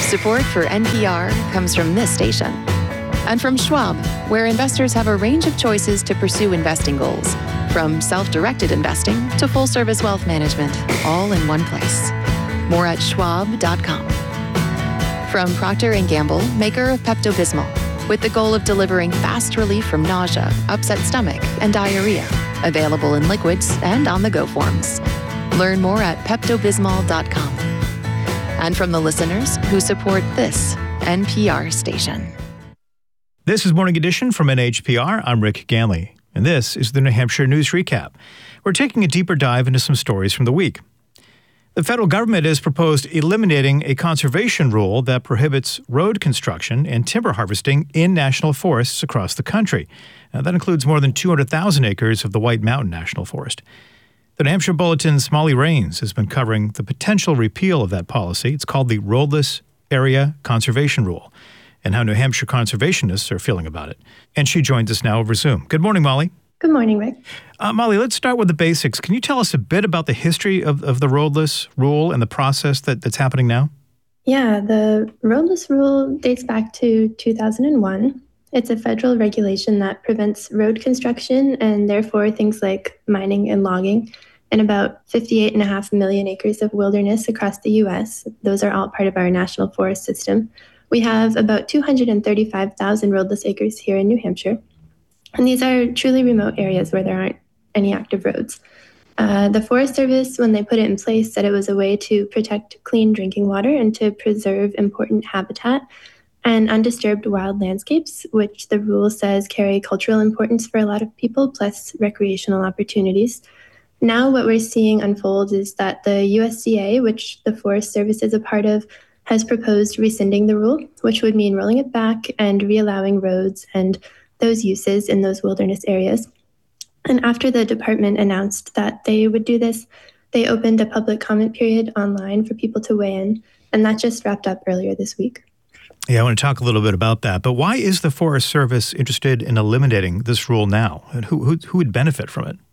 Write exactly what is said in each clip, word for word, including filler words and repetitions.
Support for N P R comes from this station and from Schwab, where investors have a range of choices to pursue investing goals, from self-directed investing to full-service wealth management, all in one place. More at schwab dot com. From Procter and Gamble, maker of Pepto-Bismol, with the goal of delivering fast relief from nausea, upset stomach, and diarrhea, available in liquids and on-the-go forms. Learn more at pepto bismol dot com. And from the listeners who support this N P R station. This is Morning Edition from N H P R. I'm Rick Ganley, and this is the New Hampshire News Recap. We're taking a deeper dive into some stories from the week. The federal government has proposed eliminating a conservation rule that prohibits road construction and timber harvesting in national forests across the country. Now, that includes more than two hundred thousand acres of the White Mountain National Forest. The New Hampshire Bulletin's Molly Rains has been covering the potential repeal of that policy. It's called the Roadless Area Conservation Rule, and how New Hampshire conservationists are feeling about it. And she joins us now over Zoom. Good morning, Molly. Good morning, Rick. Uh, Molly, let's start with the basics. Can you tell us a bit about the history of, of the roadless rule and the process that, that's happening now? Yeah, the roadless rule dates back to two thousand one. It's a federal regulation that prevents road construction and therefore things like mining and logging in about fifty-eight point five million acres of wilderness across the U S. Those are all part of our national forest system. We have about two hundred thirty-five thousand roadless acres here in New Hampshire. And these are truly remote areas where there aren't any active roads. Uh, the Forest Service, when they put it in place, said it was a way to protect clean drinking water and to preserve important habitat and undisturbed wild landscapes, which the rule says carry cultural importance for a lot of people, plus recreational opportunities. Now what we're seeing unfold is that the U S D A, which the Forest Service is a part of, has proposed rescinding the rule, which would mean rolling it back and reallowing roads and those uses in those wilderness areas. And after the department announced that they would do this, they opened a public comment period online for people to weigh in, and that just wrapped up earlier this week. Yeah, I want to talk a little bit about that. But why is the Forest Service interested in eliminating this rule now? And who, who, who would benefit from it?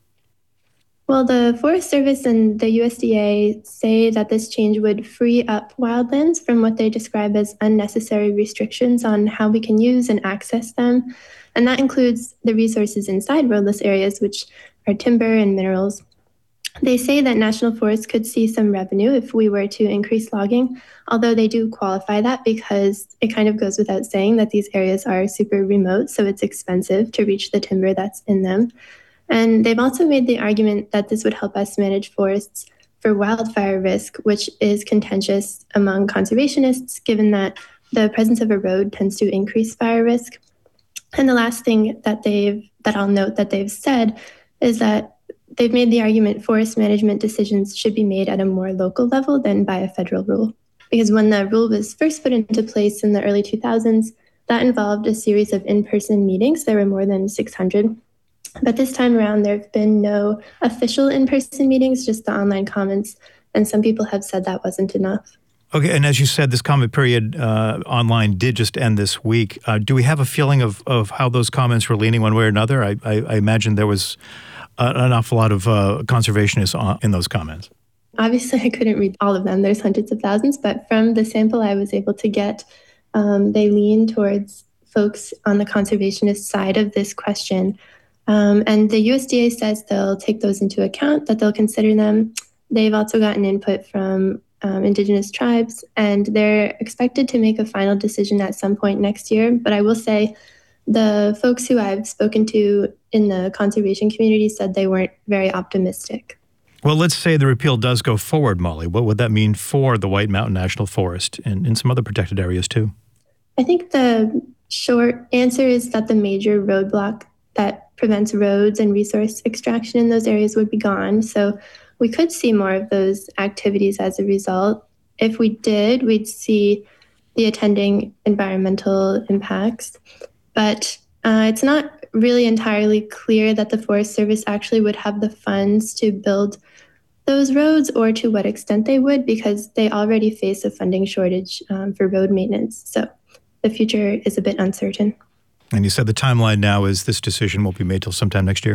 Well, the Forest Service and the U S D A say that this change would free up wildlands from what they describe as unnecessary restrictions on how we can use and access them. And that includes the resources inside roadless areas, which are timber and minerals. They say that national forests could see some revenue if we were to increase logging, although they do qualify that because it kind of goes without saying that these areas are super remote, so it's expensive to reach the timber that's in them. And they've also made the argument that this would help us manage forests for wildfire risk, which is contentious among conservationists, given that the presence of a road tends to increase fire risk. And the last thing that they've that I'll note that they've said is that they've made the argument forest management decisions should be made at a more local level than by a federal rule. Because when the rule was first put into place in the early two thousands, that involved a series of in-person meetings. There were more than six hundred. But this time around, there have been no official in-person meetings, just the online comments. And some people have said that wasn't enough. Okay, and as you said, this comment period uh, online did just end this week. Uh, do we have a feeling of, of how those comments were leaning one way or another? I, I, I imagine there was uh, an awful lot of uh, conservationists on, in those comments. Obviously, I couldn't read all of them. There's hundreds of thousands. But from the sample I was able to get, um, they lean towards folks on the conservationist side of this question. Um, and the U S D A says they'll take those into account, that they'll consider them. They've also gotten input from um, Indigenous tribes, and they're expected to make a final decision at some point next year. But I will say the folks who I've spoken to in the conservation community said they weren't very optimistic. Well, let's say the repeal does go forward, Molly. What would that mean for the White Mountain National Forest and, and some other protected areas too? I think the short answer is that the major roadblock that prevents roads and resource extraction in those areas would be gone. So we could see more of those activities as a result. If we did, we'd see the attending environmental impacts. But uh, it's not really entirely clear that the Forest Service actually would have the funds to build those roads or to what extent they would, because they already face a funding shortage um, for road maintenance. So the future is a bit uncertain. And you said the timeline now is this decision won't be made till sometime next year?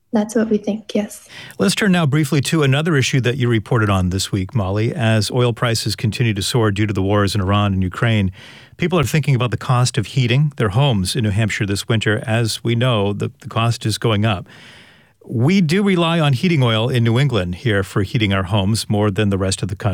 That's what we think, yes. Let's turn now briefly to another issue that you reported on this week, Molly. As oil prices continue to soar due to the wars in Iran and Ukraine, people are thinking about the cost of heating their homes in New Hampshire this winter. As we know, the, the cost is going up. We do rely on heating oil in New England here for heating our homes more than the rest of the country.